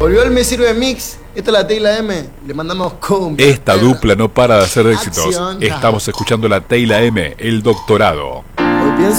Volvió el Me Sirve Mix. Esta es la T y la M. Le mandamos cumbia. Esta dupla no para de hacer éxitos. Acción. Estamos escuchando la T y la M, El Doctorado.